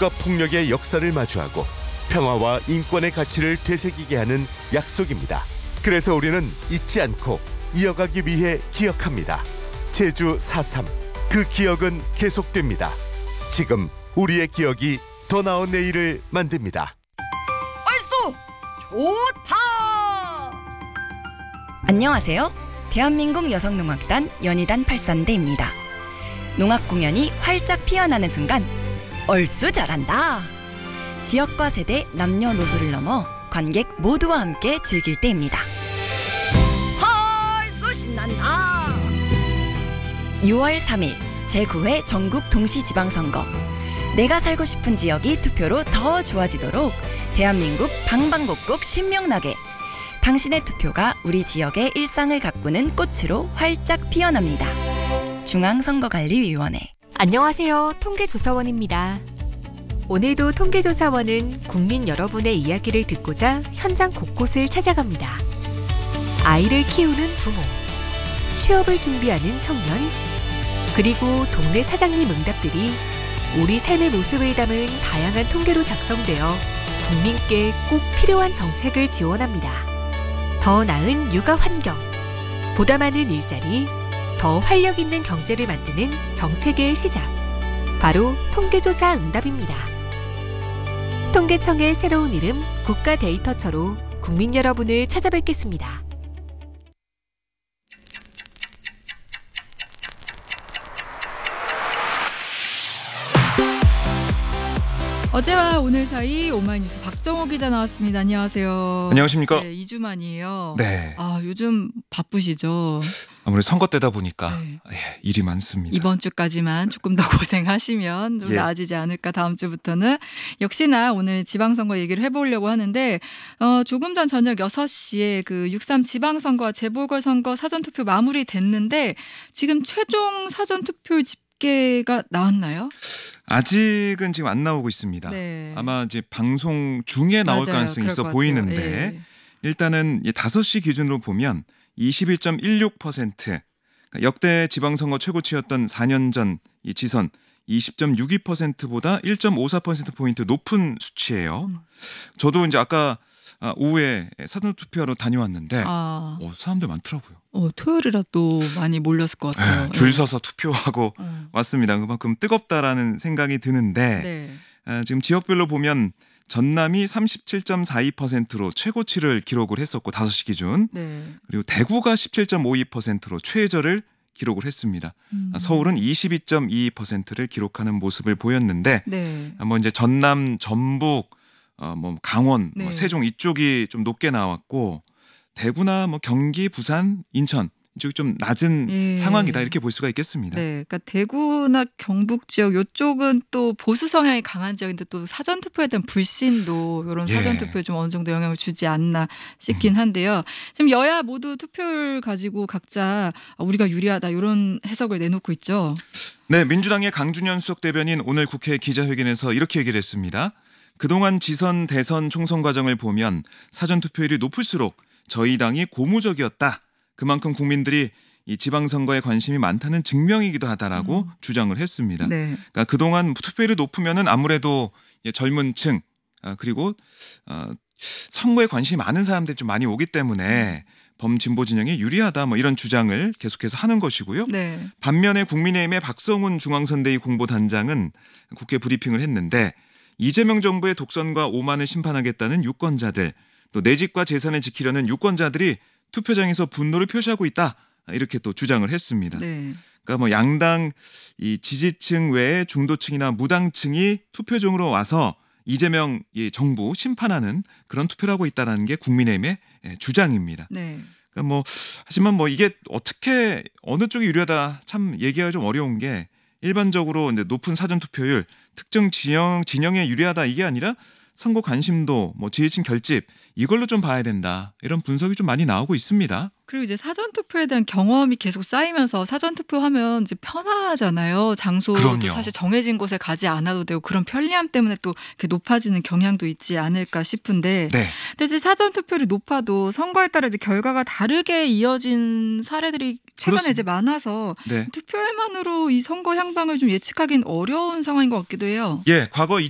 국가폭력의 역사를 마주하고 평화와 인권의 가치를 되새기게 하는 약속입니다. 그래서 우리는 잊지 않고 이어가기 위해 기억합니다. 제주 4.3, 그 기억은 계속됩니다. 지금 우리의 기억이 더 나은 내일을 만듭니다. 얼쏘 좋다. 안녕하세요. 대한민국 여성농악단 연희단 83대입니다. 농악 공연이 활짝 피어나는 순간 얼쑤 잘한다. 지역과 세대, 남녀노소를 넘어 관객 모두와 함께 즐길 때입니다. 얼쏘 신난다. 6월 3일 제9회 전국 동시지방선거. 내가 살고 싶은 지역이 투표로 더 좋아지도록 대한민국 방방곡곡 신명나게 당신의 투표가 우리 지역의 일상을 가꾸는 꽃으로 활짝 피어납니다. 중앙선거관리위원회. 안녕하세요. 통계조사원입니다. 오늘도 통계조사원은 국민 여러분의 이야기를 듣고자 현장 곳곳을 찾아갑니다. 아이를 키우는 부모, 취업을 준비하는 청년, 그리고 동네 사장님 응답들이 우리 삶의 모습을 담은 다양한 통계로 작성되어 국민께 꼭 필요한 정책을 지원합니다. 더 나은 육아 환경, 보다 많은 일자리, 더 활력 있는 경제를 만드는 정책의 시작. 바로 통계조사 응답입니다. 통계청의 새로운 이름 국가데이터처로 국민 여러분을 찾아뵙겠습니다. 어제와 오늘 사이 오마이뉴스 박정호 기자 나왔습니다. 안녕하세요. 안녕하십니까? 네, 2주 만이에요. 네. 요즘 바쁘시죠? 아무래도 선거 때다 보니까 네. 일이 많습니다. 이번 주까지만 조금 더 고생하시면 좀 나아지지 않을까 다음 주부터는. 역시나 오늘 지방선거 얘기를 해보려고 하는데 조금 전 저녁 6시에 그 6.3 지방선거와 재보궐선거 사전투표 마무리됐는데 지금 최종 사전투표 집계가 나왔나요? 아직은 지금 안 나오고 있습니다. 네. 아마 이제 방송 중에 나올 맞아요. 가능성이 있어 그럴 것 보이는데 같아요. 예. 일단은 5시 기준으로 보면 21.16%, 그러니까 역대 지방선거 최고치였던 4년 전 이 지선 20.62%보다 1.54%포인트 높은 수치예요. 저도 이제 아까 오후에 사전투표하러 다녀왔는데 사람들 많더라고요. 토요일이라 또 많이 몰렸을 것 같아요. 줄 서서 투표하고 왔습니다. 그만큼 뜨겁다라는 생각이 드는데 네. 지금 지역별로 보면 전남이 37.42%로 최고치를 기록을 했었고 5시 기준. 네. 그리고 대구가 17.52%로 최저를 기록을 했습니다. 서울은 22.22%를 기록하는 모습을 보였는데 네. 뭐 이제 전남, 전북, 뭐 강원, 네. 뭐 세종 이쪽이 좀 높게 나왔고 대구나 뭐 경기, 부산, 인천 이쪽이 좀 낮은 상황이다 이렇게 볼 수가 있겠습니다. 네, 그러니까 대구나 경북 지역 이쪽은 또 보수 성향이 강한 지역인데 또 사전투표에 대한 불신도 이런 사전투표에 좀 어느 정도 영향을 주지 않나 싶긴 한데요. 지금 여야 모두 투표를 가지고 각자 우리가 유리하다 이런 해석을 내놓고 있죠. 네, 민주당의 강준현 수석 대변인 오늘 국회 기자회견에서 이렇게 얘기를 했습니다. 그동안 지선, 대선, 총선 과정을 보면 사전투표율이 높을수록 저희 당이 고무적이었다. 그만큼 국민들이 이 지방선거에 관심이 많다는 증명이기도 하다라고 주장을 했습니다. 네. 그러니까 그동안 투표율이 높으면은 아무래도 젊은 층 그리고 선거에 관심이 많은 사람들이 좀 많이 오기 때문에 범진보 진영이 유리하다 뭐 이런 주장을 계속해서 하는 것이고요. 네. 반면에 국민의힘의 박성훈 중앙선대위 공보단장은 국회 브리핑을 했는데 이재명 정부의 독선과 오만을 심판하겠다는 유권자들 또 내 집과 재산을 지키려는 유권자들이 투표장에서 분노를 표시하고 있다 이렇게 또 주장을 했습니다. 네. 그러니까 뭐 양당 이 지지층 외에 중도층이나 무당층이 투표장으로 와서 이재명 정부 심판하는 그런 투표를 하고 있다는 게 국민의힘의 주장입니다. 네. 그러니까 뭐 하지만 뭐 이게 어떻게 어느 쪽이 유리하다 참 얘기하기 좀 어려운 게 일반적으로 이제 높은 사전 투표율 특정 진영에 유리하다 이게 아니라 선거 관심도 뭐 지지층 결집 이걸로 좀 봐야 된다 이런 분석이 좀 많이 나오고 있습니다. 그리고 이제 사전투표에 대한 경험이 계속 쌓이면서 사전투표하면 이제 편하잖아요. 장소도 그럼요. 사실 정해진 곳에 가지 않아도 되고 그런 편리함 때문에 또 이렇게 높아지는 경향도 있지 않을까 싶은데 네. 근데 이제 사전투표율이 높아도 선거에 따라 이제 결과가 다르게 이어진 사례들이 최근에 그렇습니다. 이제 많아서 네. 투표율만으로 이 선거 향방을 좀 예측하기는 어려운 상황인 것 같기도 해요. 예, 과거